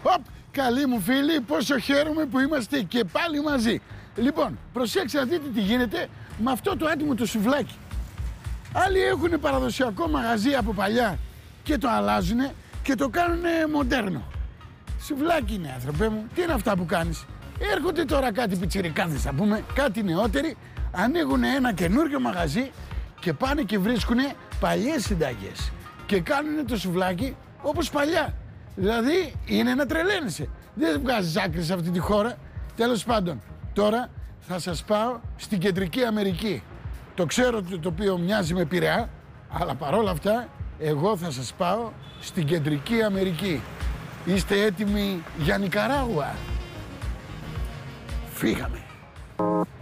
Οπ, καλοί μου φίλοι, πόσο χαίρομαι που είμαστε και πάλι μαζί. Λοιπόν, προσέξτε να δείτε τι γίνεται με αυτό το άτιμο το σουβλάκι. Άλλοι έχουν παραδοσιακό μαγαζί από παλιά και το αλλάζουν και το κάνουν μοντέρνο. Σουβλάκι είναι, άνθρωπέ μου, τι είναι αυτά που κάνεις? Έρχονται τώρα κάτι πιτσιρικάδες, θα πούμε, κάτι νεότεροι, ανοίγουν ένα καινούριο μαγαζί και πάνε και βρίσκουν παλιές συνταγές και κάνουν το σουβλάκι όπως παλιά. Δηλαδή είναι να τρελαίνεσαι. Δεν βγάζεις άκρη σε αυτή τη χώρα. Τέλος πάντων, τώρα θα σας πάω στην Κεντρική Αμερική. Το ξέρω το οποίο μοιάζει με Πειραιά, αλλά παρόλα αυτά εγώ θα σας πάω στην Κεντρική Αμερική. Είστε έτοιμοι για Νικαράγουα? Φύγαμε.